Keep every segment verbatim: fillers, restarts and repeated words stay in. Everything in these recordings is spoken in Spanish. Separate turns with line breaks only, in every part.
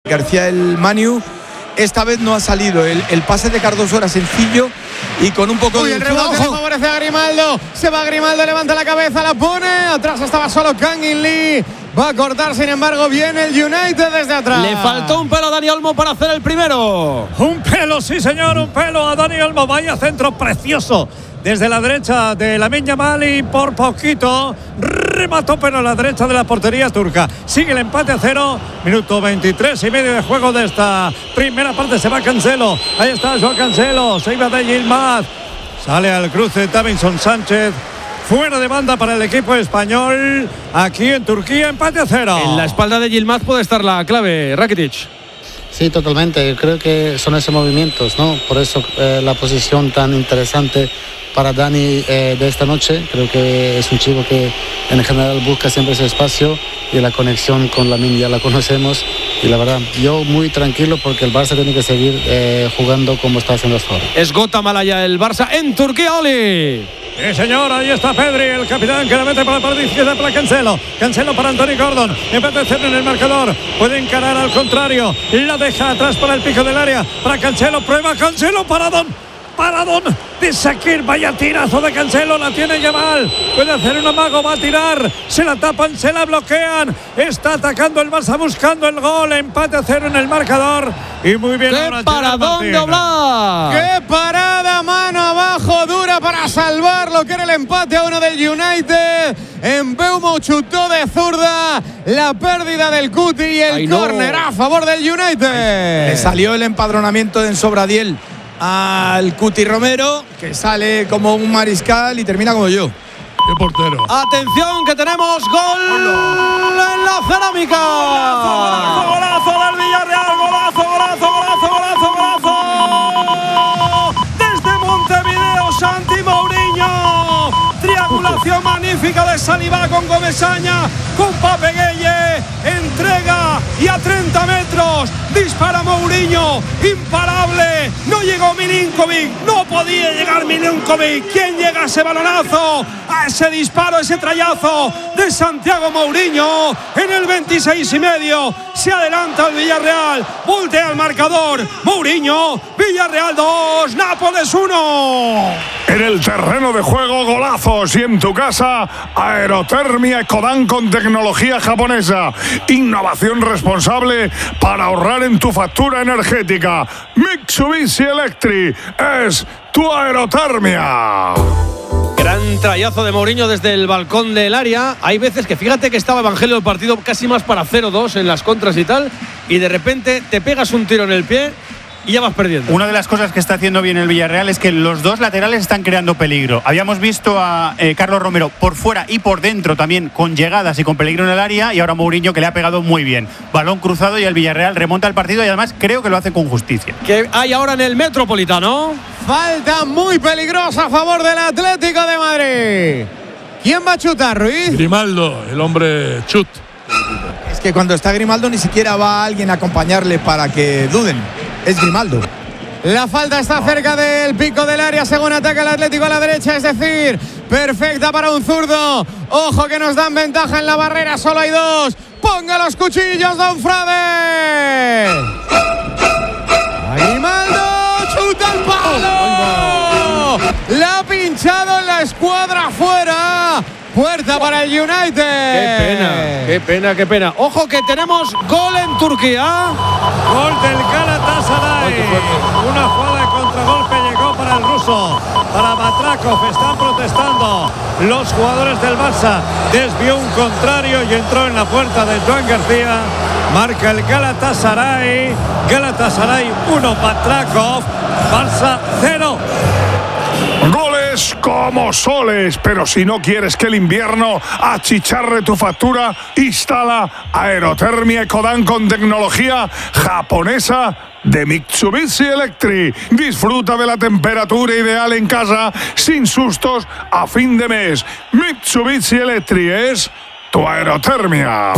García el Maniu. Esta vez no ha salido. El, el pase de Cardoso era sencillo y con un poco
Uy,
de
el rebote le favorece a Grimaldo. Se va Grimaldo, levanta la cabeza, la pone. Atrás estaba solo Kangin Lee. Va a cortar, sin embargo, bien el United desde atrás.
Le faltó un pelo a Dani Olmo para hacer el primero.
Un pelo, sí señor, un pelo a Dani Olmo. Vaya centro precioso desde la derecha de Lamine Yamal y por poquito remató, pero a la derecha de la portería turca. Sigue el empate a cero, minuto veintitrés y medio de juego de esta primera parte. Se va Cancelo, ahí está Joao Cancelo, se iba de Yilmaz, sale al cruce Davinson Sánchez. Fuera de banda para el equipo español. Aquí en Turquía, empate a cero.
En la espalda de Yilmaz puede estar la clave, Rakitic.
Sí, totalmente. Creo que son esos movimientos, ¿no? Por eso eh, la posición tan interesante para Dani eh, de esta noche. Creo que es un chico que en general busca siempre ese espacio y la conexión con Lamine ya la conocemos. Y la verdad, yo muy tranquilo porque el Barça tiene que seguir eh, jugando como está haciendo hasta ahora.
Es Malaya el Barça en Turquía, Oli.
Sí, señor, ahí está Pedri, el capitán que la mete para la parte izquierda para Cancelo. Cancelo para Anthony Gordon. Empate a cero en el marcador. Puede encarar al contrario. La deja atrás para el pico del área. Para Cancelo, prueba Cancelo, paradón. Paradón de Shakir, vaya tirazo de Cancelo, la tiene Yamal, puede hacer un amago, va a tirar, se la tapan, se la bloquean, está atacando el Barça buscando el gol, empate a cero en el marcador y muy bien.
¡Qué paradón de Oblak!
¡Qué parada, mano abajo, dura para salvar lo que era el empate a uno del United! En Mbeumo chutó de zurda, la pérdida del Cuti y el Ay, córner no. a favor del United.
Le salió el empadronamiento de Enzo Bradiel al Cuti Romero, que sale como un mariscal y termina como yo.
¡Qué portero!
¡Atención, que tenemos gol en la cerámica!
¡Golazo, golazo, golazo del Villarreal! ¡Golazo, golazo, golazo, golazo, golazo! Desde Montevideo, Santi Mourinho. Triangulación magnífica de Saliba con Gomesaña, con Pape Gueye. Entrega y a treinta metros dispara Mourinho, imparable. No llegó Milinkovic, no podía llegar Milinkovic. ¿Quién llega a ese balonazo? A ese disparo, ese trayazo de Santiago Mourinho. En el veintiséis y medio se adelanta el Villarreal, voltea el marcador. Mourinho, Villarreal dos, Nápoles uno.
En el terreno de juego, golazos, y en tu casa, Aerotermia Ecodan con tecnología japonesa. Innovación responsable para ahorrar en tu factura energética. Mitsubishi Electric es tu Aerotermia.
Gran trayazo de Mourinho desde el balcón del área. Hay veces que fíjate que estaba Evangelio del partido casi más para cero dos en las contras y tal, y de repente te pegas un tiro en el pie y ya vas perdiendo.
Una de las cosas que está haciendo bien el Villarreal es que los dos laterales están creando peligro. Habíamos visto a eh, Carlos Romero por fuera y por dentro también con llegadas y con peligro en el área, y ahora Mourinho, que le ha pegado muy bien. Balón cruzado y el Villarreal remonta el partido, y además creo que lo hace con justicia.
¿Qué hay ahora en el Metropolitano?
Falta muy peligrosa a favor del Atlético de Madrid. ¿Quién va a chutar, Ruiz?
Grimaldo, el hombre chut.
Es que cuando está Grimaldo ni siquiera va alguien a acompañarle para que duden. Es Grimaldo.
La falta está cerca del pico del área según ataca el Atlético a la derecha, es decir, perfecta para un zurdo. Ojo que nos dan ventaja en la barrera, solo hay dos. Ponga los cuchillos, Don Frade. A Grimaldo, chuta el palo. La ha pinchado en la escuadra fuera. Puerta para el United.
Qué pena, qué pena, qué pena. Ojo que tenemos gol en Turquía.
Gol del Galatasaray. Una jugada de contragolpe llegó para el ruso, para Batrakov. Están protestando los jugadores del Barça. Desvió un contrario y entró en la puerta de Joan García. Marca el Galatasaray. Galatasaray uno, Batrakov. Barça cero.
Goles como soles, pero si no quieres que el invierno achicharre tu factura, instala Aerotermia Ecodan con tecnología japonesa de Mitsubishi Electric. Disfruta de la temperatura ideal en casa sin sustos a fin de mes. Mitsubishi Electric es tu Aerotermia.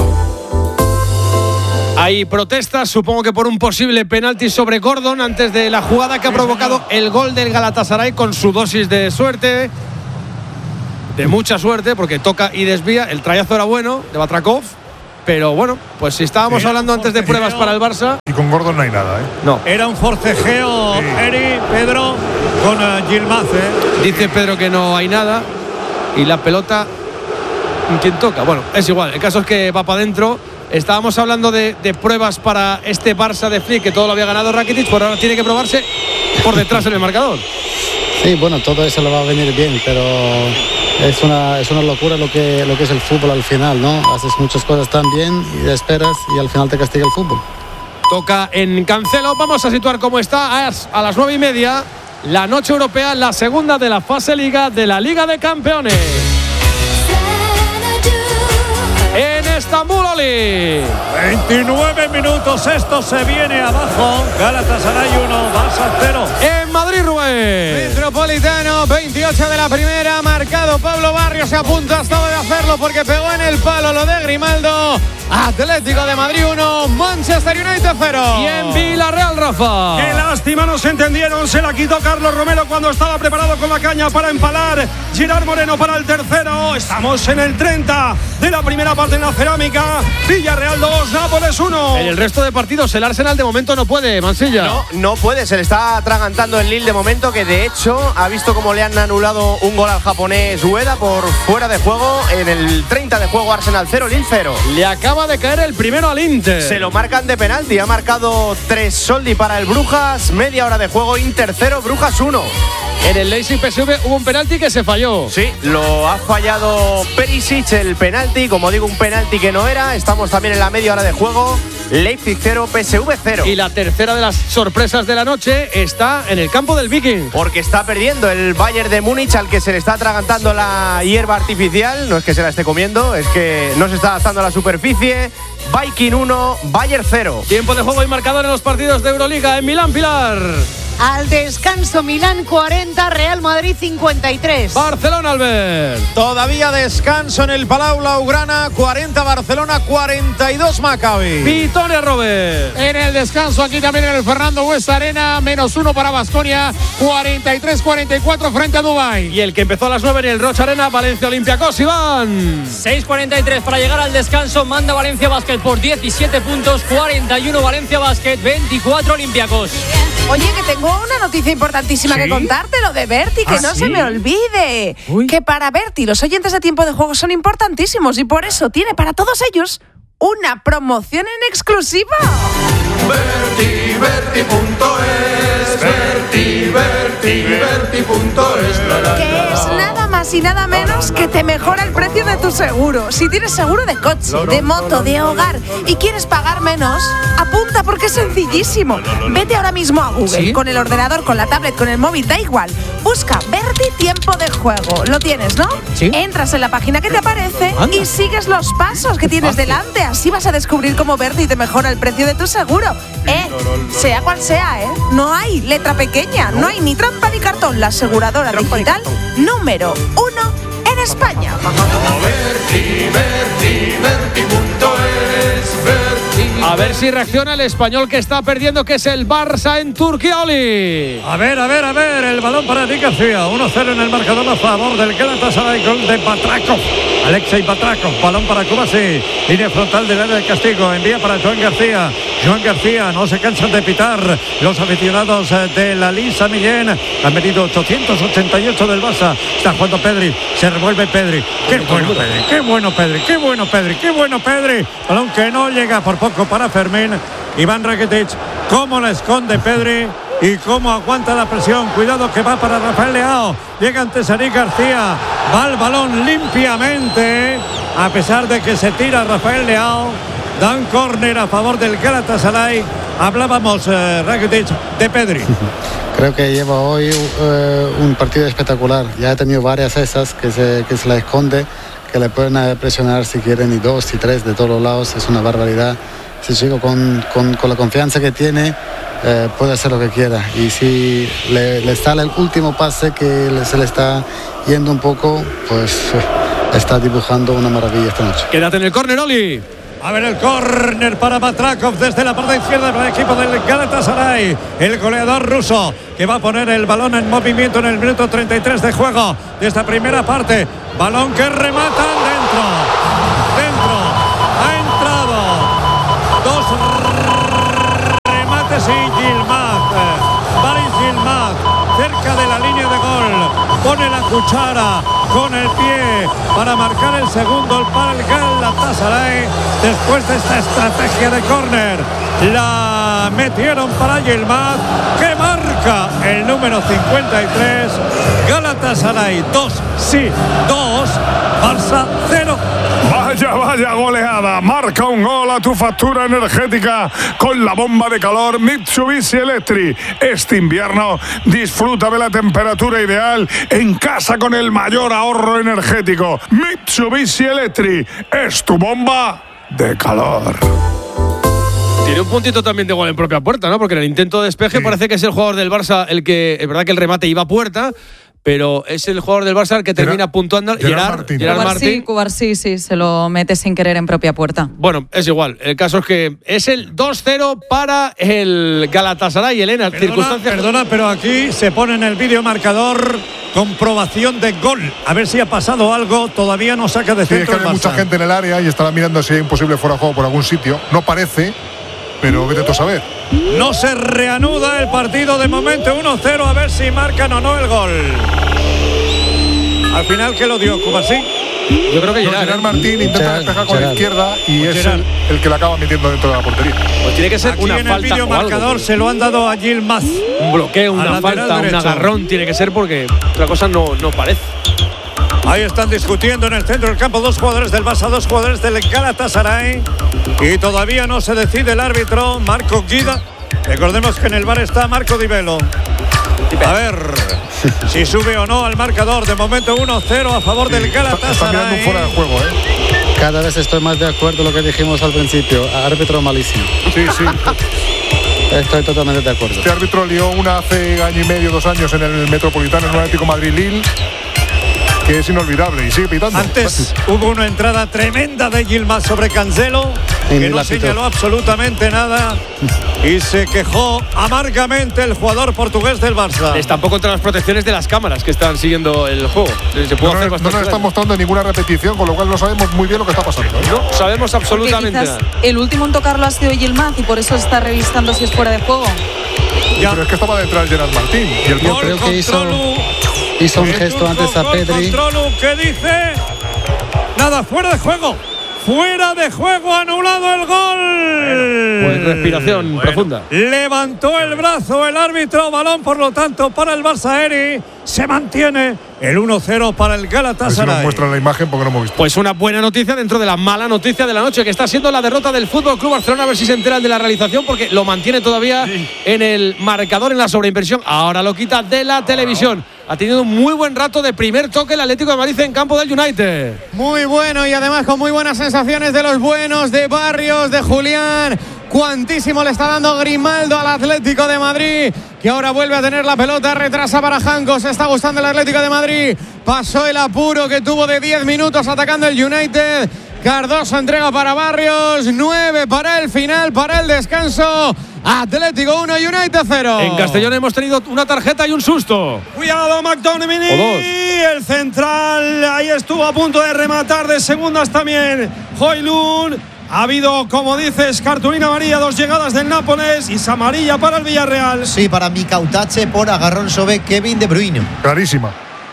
Hay protestas, supongo que por un posible penalti sobre Gordon antes de la jugada que ha provocado el gol del Galatasaray, con su dosis de suerte, de mucha suerte, porque toca y desvía. El trayazo era bueno de Batrakov, Pero bueno, pues si estábamos
Sí,
hablando antes de pruebas para el Barça.
Y con Gordon no hay nada, ¿eh?
No.
Era un forcejeo,
Sí.
Eri, Pedro, con uh, Yilmaz, ¿eh?
Dice Pedro que no hay nada. Y la pelota, ¿quién toca? Bueno, es igual. El caso es que va para adentro. Estábamos hablando de, de pruebas para este Barça de Flick, que todo lo había ganado Rakitic, por ahora tiene que probarse por detrás en el marcador.
Sí, bueno, todo eso le va a venir bien, pero es una, es una locura lo que, lo que es el fútbol al final, ¿no? Haces muchas cosas tan bien y esperas y al final te castiga el fútbol.
Toca en Cancelo. Vamos a situar cómo está a, a las nueve y media. La noche europea, la segunda de la fase Liga de la Liga de Campeones. En Estambul, Oli.
veintinueve minutos, esto se viene abajo. Galatasaray uno, Barça cero.
En Madrid, Rubén.
Metropolitano, veintiocho de la primera, marcado Pablo Barrios, se apunta hasta de hacerlo porque pegó en el palo lo de Grimaldo. Atlético de Madrid uno, Manchester United cero.
Y en Villarreal, Rafa.
Qué lástima, no se entendieron. Se la quitó Carlos Romero cuando estaba preparado con la caña para empalar. Girard Moreno para el tercero. Estamos en el treinta de la primera parte en la cerámica. Villarreal dos, Nápoles uno.
En el resto de partidos, el Arsenal de momento no puede, Mansilla.
No, no puede, se le está atragantando el Lille de momento, que de hecho ha visto cómo le han anulado un gol al japonés Ueda por fuera de juego. En el treinta de juego, Arsenal cero, Lille cero.
Le acaba de caer el primero al Inter.
Se lo marcan de penalti, ha marcado tres Soldi para el Brujas. Media hora de juego, Inter cero, Brujas uno.
En el Leipzig P S V hubo un penalti que se falló.
Sí, lo ha fallado Perisic, el penalti. Como digo, un penalti que no era. Estamos también en la media hora de juego. Leipzig cero, P S V cero.
Y la tercera de las sorpresas de la noche está en el campo del Viking.
Porque está perdiendo el Bayern de Múnich, al que se le está atragantando la hierba artificial. No es que se la esté comiendo, es que no se está adaptando a la superficie. Viking uno, Bayern cero.
Tiempo de juego y marcador en los partidos de Euroliga. En Milán, Pilar.
Al descanso, Milán cuarenta, Real Madrid cincuenta y tres.
Barcelona, Albert.
Todavía descanso en el Palau Blaugrana, cuarenta Barcelona, cuarenta y dos Maccabi.
Vitoria, Robert.
En el descanso aquí también en el Fernando Buesa Arena, menos uno para Baskonia, cuarenta y tres cuarenta y cuatro frente a Dubái.
Y el que empezó a las nueve en el Rocha Arena, Valencia Olympiacos, Iván.
seis cuarenta y tres para llegar al descanso, manda Valencia Basket por diecisiete puntos, cuarenta y uno Valencia Basket, veinticuatro Olympiacos.
Oye, que tengo una noticia importantísima
¿Sí?
que contarte, lo de Berti, que
¿Ah,
no
sí?
se me olvide.
Uy.
Que para Berti los oyentes de Tiempo de Juego son importantísimos y por eso tiene para todos ellos una promoción en exclusiva.
Berti, Berti punto es, Berti, Berti, Berti punto es.
Que es nada más y nada menos que te mejora el precio de tu seguro. Si tienes seguro de coche, de moto, de hogar y quieres pagar menos, apunta porque es sencillísimo. Vete ahora mismo a Google,
¿Sí?
con el ordenador, con la tablet, con el móvil, da igual. Busca Berti Tiempo de Juego. Lo tienes, ¿no?
Sí.
Entras en la página que te aparece
Anda.
y sigues los pasos que tienes
fácil.
delante. Así vas a descubrir cómo Berti te mejora el precio de tu seguro. Eh, sea cual sea, ¿eh? No hay letra pequeña, no hay ni trampa ni cartón. La aseguradora digital número uno en España.
Berti, Berti, Berti punto es, Berti.
A ver si reacciona el español que está perdiendo, que es el Barça en Turquía, Oli.
A ver, a ver, a ver, el balón para Eric García. uno cero en el marcador a favor del Galatasaray, gol de Batrakov. Alexei Batrakov, balón para Kubasi. Línea frontal del área de castigo, envía para Joan García. Joan García, no se cansan de pitar los aficionados de la Lisa Millén. Han venido ochocientos ochenta y ocho del Barça. Está jugando Pedri, se revuelve Pedri. Qué bueno Pedri, qué bueno Pedri, qué bueno Pedri, qué bueno Pedri. Balón que no llega por poco para Fermín. Iván Rakitic, cómo la esconde Pedri y cómo aguanta la presión. Cuidado que va para Rafael Leao. Llega ante Eric García. Va el balón limpiamente. A pesar de que se tira Rafael Leao. Dan córner a favor del Galatasaray. Hablábamos, eh, Rakitic, de Pedri.
Creo que lleva hoy eh, un partido espectacular. Ya ha tenido varias esas que se, que se la esconde, que le pueden eh, presionar si quieren, y dos y tres de todos los lados. Es una barbaridad. Ese chico con, con, con la confianza que tiene eh, puede hacer lo que quiera. Y si le, le sale el último pase que le, se le está yendo un poco, pues eh, está dibujando una maravilla esta noche.
Quédate en el córner, Oli.
A ver el córner para Batrakov desde la parte izquierda para el equipo del Galatasaray. El goleador ruso que va a poner el balón en movimiento en el minuto treinta y tres de juego de esta primera parte. Balón que rematan dentro. Dentro. Ha entrado cuchara con el pie para marcar el segundo para el Galatasaray. Después de esta estrategia de córner, la metieron para Yilmaz, que marca el número cincuenta y tres. Galatasaray dos, sí, dos, Barça cero.
Vaya, vaya goleada. Marca un gol a tu factura energética con la bomba de calor Mitsubishi Electric. Este invierno disfruta de la temperatura ideal en casa con el mayor ahorro energético. Mitsubishi Electric es tu bomba de calor.
Tiene un puntito también de gol en propia puerta, ¿no? Porque en el intento de despeje sí. Parece que es el jugador del Barça el que, es verdad que el remate iba a puerta, pero es el jugador del Barça el que termina Gerard, puntuando.
Gerard, Gerard Martín.
Gerard Martín.
Cubarsí, sí, se lo mete sin querer en propia puerta.
Bueno, es igual. El caso es que es el dos cero para el Galatasaray, Elena.
Perdona, circunstancias... perdona, pero aquí se pone en el vídeo marcador comprobación de gol. A ver si ha pasado algo. Todavía no saca de centro.
Sí, es que hay mucha gente en el área y estará mirando si hay un posible fuera de juego por algún sitio. No parece, pero vete tú a saber.
No se reanuda el partido de momento uno cero, a ver si marcan o no el gol. Al final, ¿qué lo dio Cubarsí?
Yo creo que Gerard,
no, Gerard
¿eh?
Martín intenta
Gerard,
despejar con
Gerard.
la izquierda y es el, el que la acaba metiendo dentro de la portería.
Pues tiene que ser
aquí
una
en
falta
el vídeo marcador
algo,
se lo han dado a Yilmaz.
Un bloqueo, una falta, un agarrón tiene que ser, porque otra cosa no, no parece.
Ahí están discutiendo en el centro del campo dos jugadores del Barça, dos jugadores del Galatasaray. Y todavía no se decide el árbitro, Marco Guida. Recordemos que en el bar está Marco Di Velo. A ver si sube o no al marcador. De momento uno cero a favor sí, del Galatasaray.
Está mirando un fuera de juego, ¿eh?
Cada vez estoy más de acuerdo con lo que dijimos al principio. Árbitro malísimo.
Sí, sí.
Estoy totalmente de acuerdo.
Este árbitro lió una hace año y medio, dos años en el Metropolitano, en un Atlético Madrid-Lille, que es inolvidable y sigue pitando.
Antes hubo una entrada tremenda de Yilmaz sobre Cancelo, que no señaló absolutamente nada y se quejó amargamente el jugador portugués del Barça.
Está un poco contra las protecciones de las cámaras que están siguiendo el juego. Se puede
no,
hacer
no, no nos
está
mostrando ninguna repetición, con lo cual no sabemos muy bien lo que está pasando, ¿eh?
No sabemos absolutamente
quizás
nada.
El último en tocarlo ha sido Yilmaz y por eso está revisando si es fuera de juego.
Ya. Pero es que estaba detrás Gerard Martín. Y el
Yo creo que hizo, hizo un gesto antes a Pedri.
Controlu, ¿qué dice? Nada, fuera de juego. Fuera de juego, anulado el gol.
Pues respiración bueno. profunda.
Levantó el brazo el árbitro, balón por lo tanto para el Barça. Eri se mantiene el uno cero para el Galatasaray.
A ver si nos muestran la imagen porque no hemos visto.
Pues una buena noticia dentro de la mala noticia de la noche, que está siendo la derrota del Fútbol Club Barcelona. A ver si se enteran de la realización, porque lo mantiene todavía sí. en el marcador, en la sobreinversión. Ahora lo quita de la televisión. Ha tenido un muy buen rato de primer toque el Atlético de Madrid en campo del United.
Muy bueno y además con muy buenas sensaciones de los buenos, de Barrios, de Julián. Cuantísimo le está dando Grimaldo al Atlético de Madrid, que ahora vuelve a tener la pelota, retrasa para Janko, se está gustando el Atlético de Madrid. Pasó el apuro que tuvo de diez minutos atacando el United. Cardoso entrega para Barrios, nueve para el final, para el descanso. Atlético uno, United cero.
En Castellón hemos tenido una tarjeta y un susto.
Cuidado, McTominay, el central, ahí estuvo a punto de rematar de segundas también Højlund. Ha habido, como dices, cartulina amarilla, dos llegadas del Nápoles y amarilla para el Villarreal.
Sí, para Mikautache por agarrón sobre Kevin De Bruyne.
Clarísima.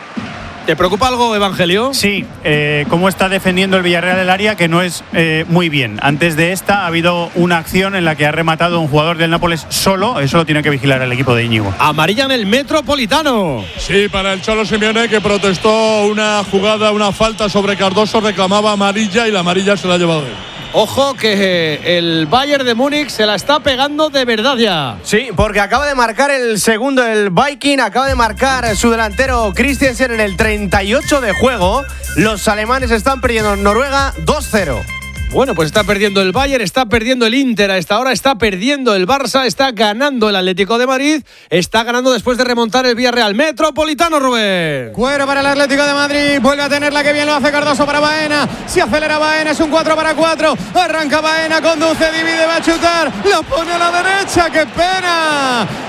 ¿Te preocupa algo, Evangelio?
Sí, eh, cómo está defendiendo el Villarreal el área, que no es eh, muy bien. Antes de esta ha habido una acción en la que ha rematado un jugador del Nápoles solo. Eso lo tiene que vigilar el equipo de Íñigo.
Amarilla en el Metropolitano.
Sí, para el Cholo Simeone, que protestó una jugada, una falta sobre Cardoso, reclamaba amarilla y la amarilla se la ha llevado él.
Ojo que el Bayern de Múnich se la está pegando de verdad ya.
Sí, porque acaba de marcar el segundo el Viking, acaba de marcar su delantero Christensen en el treinta y ocho de juego. Los alemanes están perdiendo en Noruega dos cero.
Bueno, pues está perdiendo el Bayern, está perdiendo el Inter a esta hora, está perdiendo el Barça, está ganando el Atlético de Madrid, está ganando después de remontar el Villarreal. Metropolitano, Rubén.
Cuero para el Atlético de Madrid, vuelve a tenerla, que bien lo hace Cardoso para Baena, se acelera Baena, es un cuatro para cuatro, arranca Baena, conduce, divide, va a chutar, la pone a la derecha, ¡qué pena!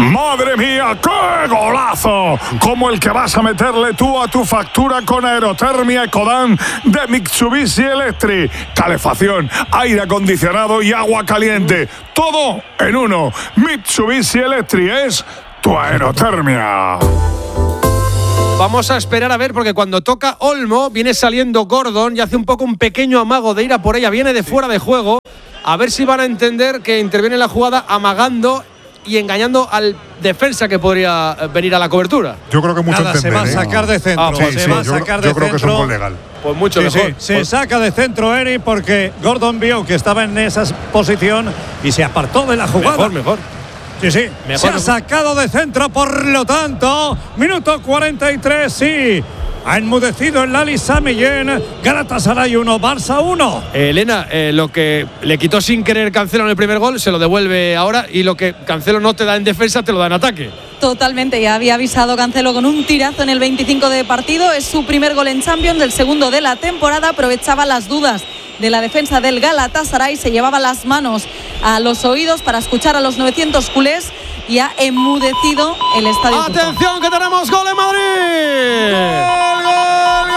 ¡Madre mía, qué golazo! Como el que vas a meterle tú a tu factura con Aerotermia Ecodan de Mitsubishi Electric. Calefacción, aire acondicionado y agua caliente. Todo en uno. Mitsubishi Electric es tu aerotermia.
Vamos a esperar a ver, porque cuando toca Olmo viene saliendo Gordon y hace un poco un pequeño amago de ir a por ella. Viene de fuera de juego. A ver si van a entender que interviene en la jugada amagando y engañando al defensa que podría venir a la cobertura.
Yo creo que mucho
Nada,
entender,
se va a
¿eh?
sacar de centro.
Ah, pues
se
sí,
va a
yo,
sacar
yo
de
creo que es un
centro.
gol legal.
Pues mucho
Sí,
mejor.
sí, se
Pues
saca de centro Eri porque Gordon vio que estaba en esa posición y se apartó de la jugada.
Mejor, mejor.
Sí, sí.
Mejor,
se ha
mejor.
sacado de centro, por lo tanto, minuto cuarenta y tres, sí. Ha enmudecido el Lali Sami Yen. Galatasaray uno, Barça uno.
Eh, Elena, eh, lo que le quitó sin querer Cancelo en el primer gol, se lo devuelve ahora, y lo que Cancelo no te da en defensa, te lo da en ataque.
Totalmente, ya había avisado Cancelo con un tirazo en el veinticinco de partido. Es su primer gol en Champions, el segundo de la temporada. Aprovechaba las dudas de la defensa del Galatasaray, se llevaba las manos a los oídos para escuchar a los novecientos culés y ha enmudecido el estadio.
¡Atención, que tenemos gol en Madrid!
¡Gol, gol,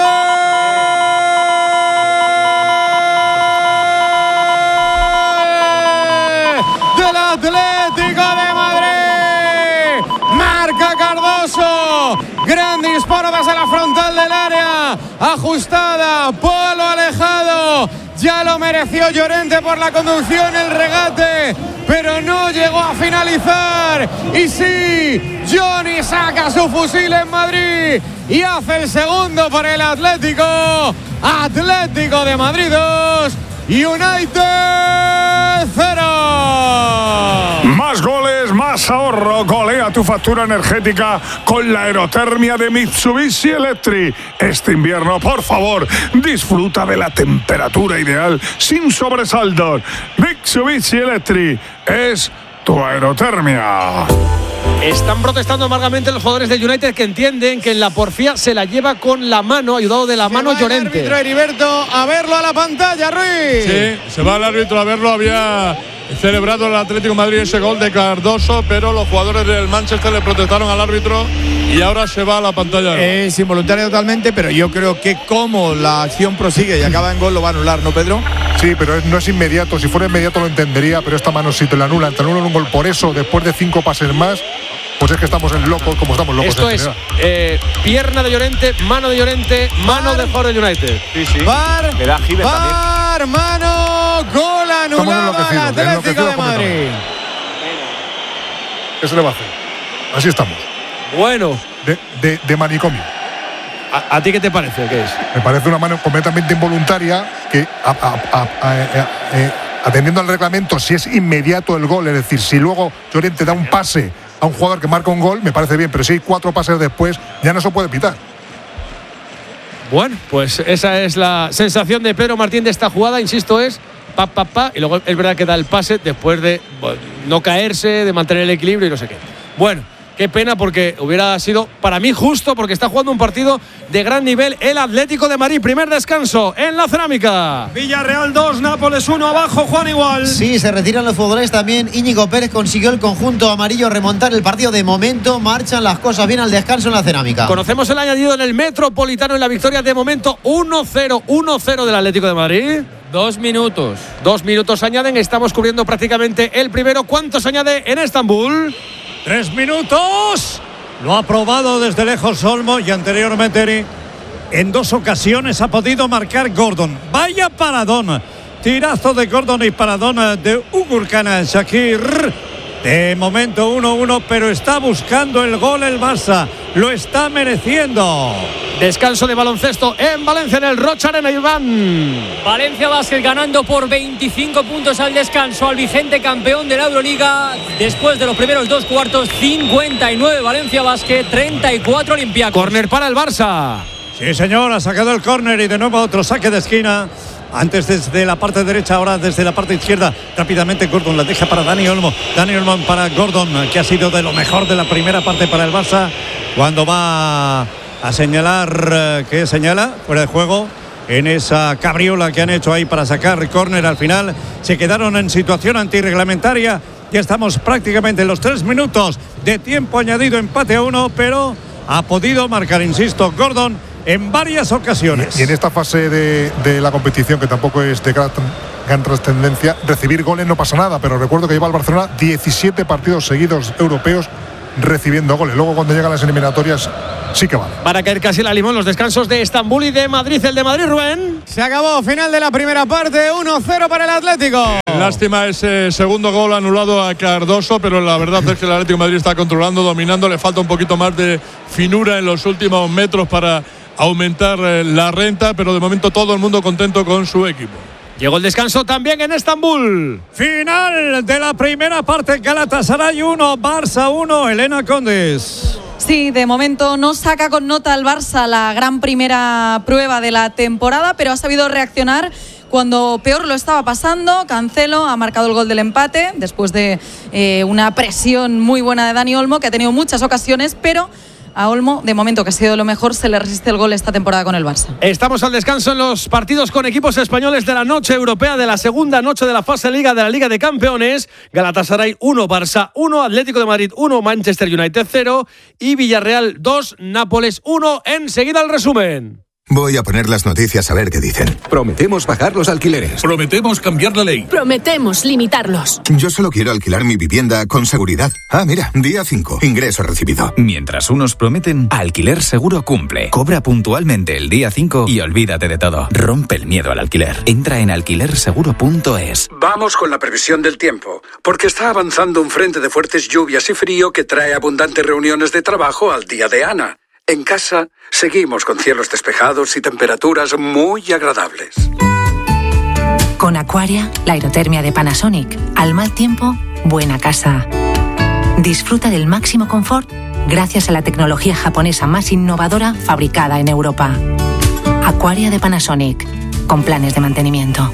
gol! Del Atlético de Madrid. Marca Cardoso. Gran disparo desde la frontal del área. Ajustada. Polo alejado. Ya lo mereció Llorente por la conducción, el regate, pero no llegó a finalizar. Y sí, Johnny saca su fusil en Madrid y hace el segundo para el Atlético. Atlético de Madrid dos, United cero.
Más goles, más ahorro. Golea tu factura energética con la aerotermia de Mitsubishi Electric. Este invierno, por favor, disfruta de la temperatura ideal sin sobresaltos. Mitsubishi Electric es tu aerotermia.
Están protestando amargamente los jugadores del United, que entienden que en la porfía se la lleva con la mano, ayudado de la
Se
mano
va el
Llorente.
árbitro Heriberto a verlo a la pantalla, Ruiz.
Sí, se va el árbitro a verlo. Había celebrado el Atlético de Madrid ese gol de Cardoso, pero los jugadores del Manchester le protestaron al árbitro y ahora se va a la pantalla.
Es involuntario totalmente, pero yo creo que como la acción prosigue y acaba en gol, lo va a anular, ¿no, Pedro?
Sí, pero no es inmediato. Si fuera inmediato lo entendería, pero esta mano si te la anulan, te anulan un gol por eso, después de cinco pases más, pues es que estamos en locos, como estamos locos.
Esto
en
es
general.
eh, pierna de Llorente, mano de Llorente, mano de jugador del United.
Sí, sí.
Bar,
Le da Giver también.
bar, mano, gol anulado al
enloquecidos,
Atlético
enloquecidos
de Madrid.
¿Qué se le va a hacer? Así estamos.
Bueno,
De, de, de manicomio.
¿a, a ti qué te parece? ¿Qué es?
Me parece una mano completamente involuntaria que, a- a- a- a- a- eh, atendiendo al reglamento, si es inmediato el gol, es decir, si luego Llorente da un pase a un jugador que marca un gol, me parece bien, pero si hay cuatro pases después, ya no se puede pitar.
Bueno, pues esa es la sensación de Pedro Martín de esta jugada, insisto, es pa, pa, pa, y luego es verdad que da el pase después de bueno, no caerse, de mantener el equilibrio y no sé qué. Bueno, qué pena, porque hubiera sido para mí justo, porque está jugando un partido de gran nivel el Atlético de Madrid. Primer descanso en la Cerámica.
Villarreal dos, Nápoles uno, abajo, Juan igual.
Sí, se retiran los futbolistas también. Íñigo Pérez consiguió el conjunto amarillo remontar el partido. De momento marchan las cosas bien al descanso en la Cerámica.
Conocemos el añadido en el Metropolitano en la victoria de momento uno cero, uno cero del Atlético de Madrid.
Dos minutos.
Dos minutos añaden, estamos cubriendo prácticamente el primero. ¿Cuántos añade en Estambul?
Tres minutos. Lo ha probado desde lejos Olmo y anteriormente Eri, en dos ocasiones ha podido marcar Gordon. Vaya paradón. Tirazo de Gordon y paradón de Ugurkan Shakir. De momento uno uno, pero está buscando el gol el Barça. Lo está mereciendo.
Descanso de baloncesto en Valencia, en el Rocha Arena, Iván.
Valencia Basket ganando por veinticinco puntos al descanso al vigente campeón de la Euroliga. Después de los primeros dos cuartos, cincuenta y nueve Valencia Basket, treinta y cuatro Olympiacos.
Córner para el Barça.
Sí, señor, ha sacado el córner y de nuevo otro saque de esquina. Antes desde la parte derecha, ahora desde la parte izquierda. Rápidamente Gordon la deja para Dani Olmo. Dani Olmo para Gordon, que ha sido de lo mejor de la primera parte para el Barça. Cuando va a señalar, ¿qué señala? Fuera de juego. En esa cabriola que han hecho ahí para sacar córner al final. Se quedaron en situación antirreglamentaria.
Ya estamos prácticamente en los tres minutos de tiempo añadido, empate a uno, pero ha podido marcar, insisto, Gordon en varias ocasiones.
Y en esta fase de, de la competición, que tampoco es de gran, gran trascendencia, recibir goles no pasa nada, pero recuerdo que lleva el Barcelona diecisiete partidos seguidos europeos recibiendo goles. Luego cuando llegan las eliminatorias sí que vale.
Para caer casi la limón los descansos de Estambul y de Madrid. El de Madrid, Rubén.
Se acabó, final de la primera parte, uno cero para el Atlético.
Lástima ese segundo gol anulado a Cardoso, pero la verdad es que el Atlético de Madrid está controlando, dominando. Le falta un poquito más de finura en los últimos metros para aumentar la renta, pero de momento todo el mundo contento con su equipo.
Llegó el descanso también en Estambul.
Final de la primera parte, Galatasaray uno, Barça uno, Elena Condes.
Sí, de momento no saca con nota al Barça la gran primera prueba de la temporada, pero ha sabido reaccionar cuando peor lo estaba pasando. Cancelo ha marcado el gol del empate después de eh, una presión muy buena de Dani Olmo, que ha tenido muchas ocasiones, pero a Olmo, de momento que ha sido lo mejor, se le resiste el gol esta temporada con el Barça.
Estamos al descanso en los partidos con equipos españoles de la noche europea, de la segunda noche de la fase Liga de la Liga de Campeones. Galatasaray uno, Barça uno, Atlético de Madrid uno, Manchester United cero y Villarreal dos, Nápoles uno. Enseguida el resumen.
Voy a poner las noticias a ver qué dicen. Prometemos bajar los alquileres.
Prometemos cambiar la ley.
Prometemos limitarlos.
Yo solo quiero alquilar mi vivienda con seguridad. Ah, mira, día cinco, ingreso recibido.
Mientras unos prometen, Alquiler Seguro cumple. Cobra puntualmente el día cinco y olvídate de todo. Rompe el miedo al alquiler. Entra en alquiler seguro punto es.
Vamos con la previsión del tiempo, porque está avanzando un frente de fuertes lluvias y frío que trae abundantes reuniones de trabajo al día de Ana. En casa, seguimos con cielos despejados y temperaturas muy agradables.
Con Aquaria, la aerotermia de Panasonic. Al mal tiempo, buena casa. Disfruta del máximo confort gracias a la tecnología japonesa más innovadora fabricada en Europa. Aquaria de Panasonic, con planes de mantenimiento.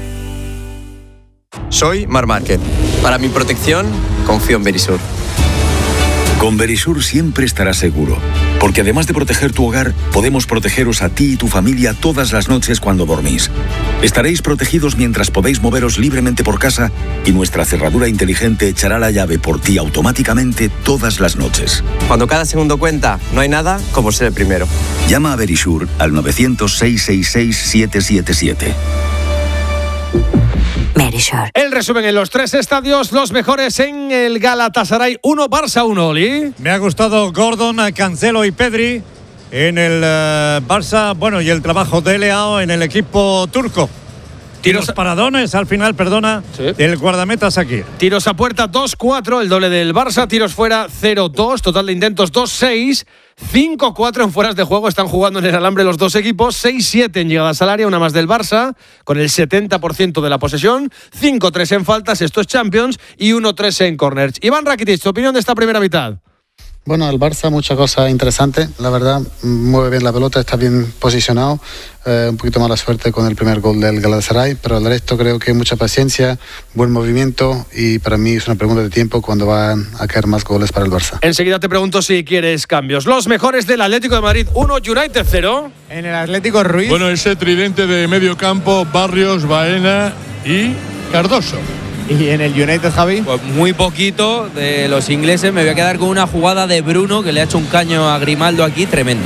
Soy Mar Márquez. Para mi protección, confío en Verisur.
Con Verisur siempre estarás seguro, porque además de proteger tu hogar, podemos protegeros a ti y tu familia todas las noches cuando dormís. Estaréis protegidos mientras podéis moveros libremente por casa y nuestra cerradura inteligente echará la llave por ti automáticamente todas las noches.
Cuando cada segundo cuenta, no hay nada como ser el primero.
Llama a Verisur al nueve cero cero, seis seis seis, siete siete siete.
El resumen en los tres estadios, los mejores en el Galatasaray uno, Barça uno, Oli.
Me ha gustado Gordon, Cancelo y Pedri en el uh, Barça, bueno, y el trabajo de Leao en el equipo turco. Tiros Los paradones al final, perdona, sí. El guardameta Sakir.
Tiros a puerta dos cuatro, el doble del Barça. Tiros fuera cero dos, total de intentos dos seis. cinco cuatro en fueras de juego, están jugando en el alambre los dos equipos. seis siete en llegadas al área, una más del Barça, con el setenta por ciento de la posesión. cinco tres en faltas, esto es Champions. Y uno tres en corners. Iván Rakitic, tu opinión de esta primera mitad.
Bueno, el Barça, muchas cosas interesantes, la verdad, mueve bien la pelota, está bien posicionado, eh, un poquito mala suerte con el primer gol del Galatasaray, pero el resto creo que mucha paciencia, buen movimiento y para mí es una pregunta de tiempo cuando van a caer más goles para el Barça.
Enseguida te pregunto si quieres cambios. Los mejores del Atlético de Madrid uno, United cero.
En el Atlético Ruiz.
Bueno, ese tridente de medio campo, Barrios, Baena y Cardoso.
¿Y en el United, Javi?
Pues muy poquito de los ingleses. Me voy a quedar con una jugada de Bruno que le ha hecho un caño a Grimaldo aquí, tremenda.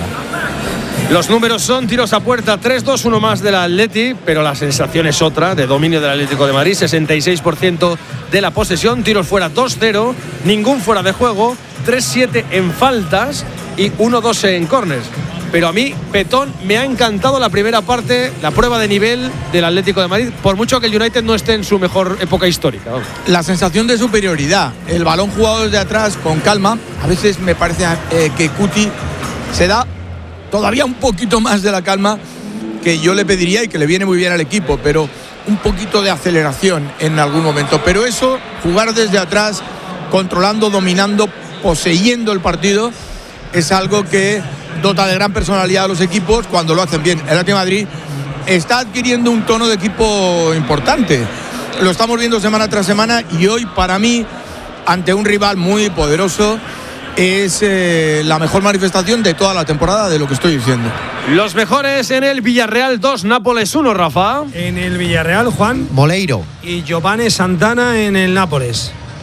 Los números son tiros a puerta tres dos, uno más del Atleti, pero la sensación es otra, de dominio del Atlético de Madrid, sesenta y seis por ciento de la posesión, tiros fuera dos cero, ningún fuera de juego, tres siete en faltas y uno dos en corners. Pero a mí, Petón, me ha encantado la primera parte, la prueba de nivel del Atlético de Madrid, por mucho que el United no esté en su mejor época histórica. Vamos.
La sensación de superioridad, el balón jugado desde atrás con calma, a veces me parece eh, que Cuti se da todavía un poquito más de la calma que yo le pediría y que le viene muy bien al equipo, pero un poquito de aceleración en algún momento. Pero eso, jugar desde atrás, controlando, dominando, poseyendo el partido, es algo que dota de gran personalidad a los equipos cuando lo hacen bien. El Atlético de Madrid está adquiriendo un tono de equipo importante. Lo estamos viendo semana tras semana y hoy, para mí, ante un rival muy poderoso, es eh, la mejor manifestación de toda la temporada de lo que estoy diciendo.
Los mejores en el Villarreal dos, Nápoles uno, Rafa.
En el Villarreal, Juan
Moleiro
y Giovanni Santana en el Nápoles.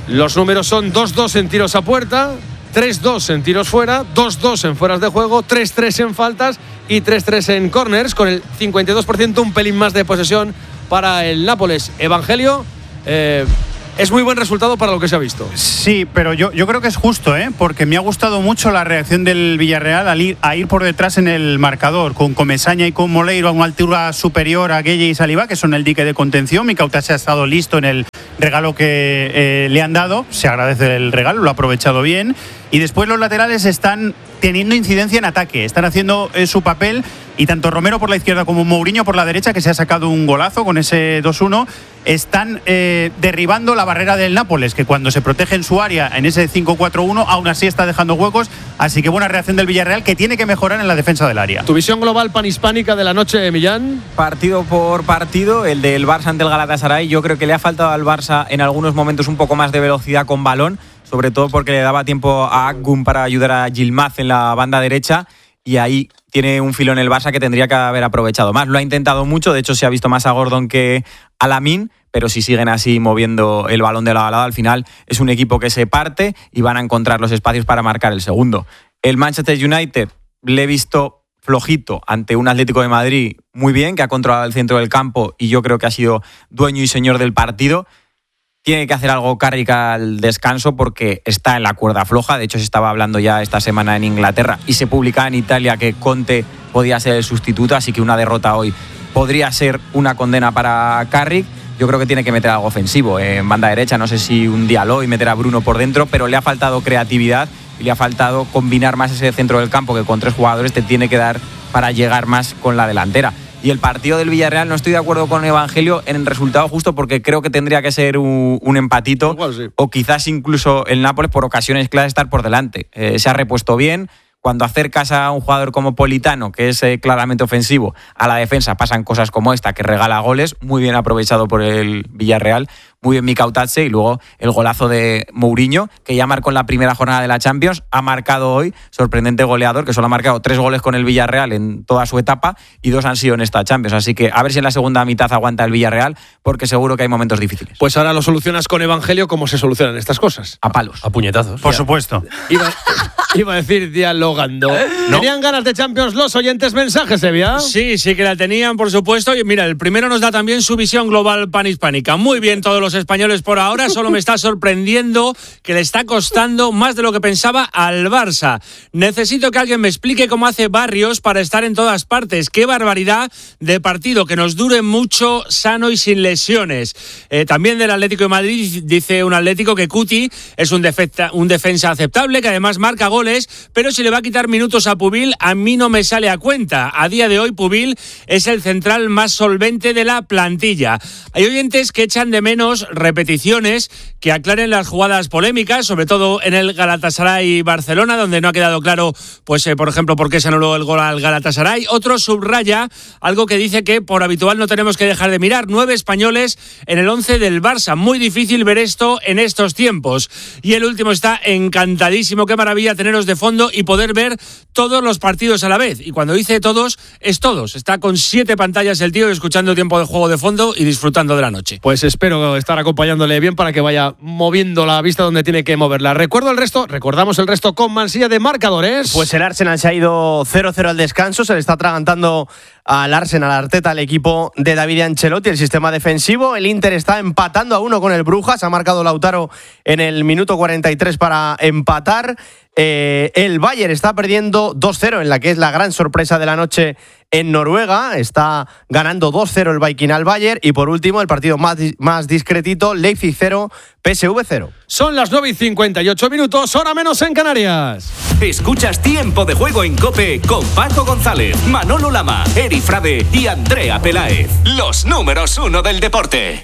Los números son dos dos en tiros a puerta, tres dos en tiros fuera, dos dos en fueras de juego, tres tres en faltas y tres tres en corners, con el cincuenta y dos por ciento, un pelín más de posesión para el Nápoles. Evangelio, eh, es muy buen resultado para lo que se ha visto.
Sí, pero yo, yo creo que es justo, ¿eh? Porque me ha gustado mucho la reacción del Villarreal al ir, a ir por detrás en el marcador, con Comesaña y con Moleiro a una altura superior a Gueye y Saliba, que son el dique de contención. Mikautase ha estado listo en el regalo que eh, le han dado, se agradece el regalo, lo ha aprovechado bien. Y después los laterales están teniendo incidencia en ataque, están haciendo eh, su papel, y tanto Romero por la izquierda como Mourinho por la derecha, que se ha sacado un golazo con ese dos uno, están eh, derribando la barrera del Nápoles, que cuando se protege en su área en ese cinco cuatro uno, aún así está dejando huecos. Así que buena reacción del Villarreal, que tiene que mejorar en la defensa del área.
Tu visión global panhispánica de la noche, Millán.
Partido por partido, el del Barça ante el Galatasaray. Yo creo que le ha faltado al Barça en algunos momentos un poco más de velocidad con balón, sobre todo porque le daba tiempo a Akgun para ayudar a Yilmaz en la banda derecha, y ahí tiene un filón el Barça que tendría que haber aprovechado más. Lo ha intentado mucho, de hecho se ha visto más a Gordon que a Lamine, pero si siguen así moviendo el balón de lado a lado, al final es un equipo que se parte y van a encontrar los espacios para marcar el segundo. El Manchester United le he visto flojito ante un Atlético de Madrid muy bien, que ha controlado el centro del campo y yo creo que ha sido dueño y señor del partido. Tiene que hacer algo Carrick al descanso porque está en la cuerda floja. De hecho, se estaba hablando ya esta semana en Inglaterra y se publicaba en Italia que Conte podía ser el sustituto, así que una derrota hoy podría ser una condena para Carrick. Yo creo que tiene que meter algo ofensivo en banda derecha, no sé si un Diallo y meter a Bruno por dentro, pero le ha faltado creatividad y le ha faltado combinar más ese centro del campo que con tres jugadores te tiene que dar para llegar más con la delantera. Y el partido del Villarreal, no estoy de acuerdo con Evangelio en el resultado justo, porque creo que tendría que ser un, un empatito, igual, sí. O quizás incluso el Nápoles por ocasiones claras estar por delante. Eh, se ha repuesto bien. Cuando acercas a un jugador como Politano, que es eh, claramente ofensivo, a la defensa pasan cosas como esta, que regala goles, muy bien aprovechado por el Villarreal, muy bien Mikautase, y luego el golazo de Mourinho, que ya marcó en la primera jornada de la Champions, ha marcado hoy, sorprendente goleador, que solo ha marcado tres goles con el Villarreal en toda su etapa, y dos han sido en esta Champions, así que a ver si en la segunda mitad aguanta el Villarreal, porque seguro que hay momentos difíciles.
Pues ahora lo solucionas con Evangelio. ¿Cómo se solucionan estas cosas?
A palos.
A puñetazos.
Por
ya.
Supuesto.
Iba, iba a decir dialogando. ¿No? ¿Tenían ganas de Champions los oyentes? Mensajes, Sevilla.
Sí, sí que la tenían, por supuesto. Y mira, el primero nos da también su visión global panhispánica. Muy bien todos los españoles por ahora, solo me está sorprendiendo que le está costando más de lo que pensaba al Barça. Necesito que alguien me explique cómo hace Barrios para estar en todas partes. Qué barbaridad de partido, que nos dure mucho, sano y sin lesiones. Eh, también del Atlético de Madrid dice un Atlético que Cuti es un, defecta, un defensa aceptable, que además marca goles, pero si le va a quitar minutos a Pubil, a mí no me sale a cuenta. A día de hoy Pubil es el central más solvente de la plantilla. Hay oyentes que echan de menos repeticiones, que aclaren las jugadas polémicas, sobre todo en el Galatasaray-Barcelona, donde no ha quedado claro, pues eh, por ejemplo, por qué se anuló el gol al Galatasaray. Otro subraya algo que dice que por habitual no tenemos que dejar de mirar. Nueve españoles en el once del Barça. Muy difícil ver esto en estos tiempos. Y el último está encantadísimo. Qué maravilla teneros de fondo y poder ver todos los partidos a la vez. Y cuando dice todos, es todos. Está con siete pantallas el tío, escuchando tiempo de juego de fondo y disfrutando de la noche.
Pues espero estar acompañándole bien para que vaya moviendo la vista donde tiene que moverla. Recuerdo el resto, recordamos el resto con mansilla de marcadores.
Pues el Arsenal se ha ido cero cero al descanso, se le está atragantando al Arsenal, Arteta, el equipo de David Ancelotti, el sistema defensivo. El Inter está empatando a uno con el Brujas, ha marcado Lautaro en el minuto cuarenta y tres para empatar. Eh, el Bayern está perdiendo dos cero en la que es la gran sorpresa de la noche en Noruega. Está ganando dos cero el Viking al Bayern. Y por último, el partido más, más discretito, Leipzig cero, P S V cero.
Son las nueve y cincuenta y ocho minutos, hora menos en Canarias.
Escuchas Tiempo de Juego en COPE con Paco González, Manolo Lama, Eri Frade y Andrea Peláez. Los números uno del deporte.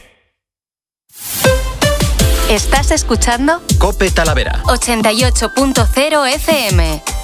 ¿Estás escuchando?
COPE Talavera
ochenta y ocho punto cero F M.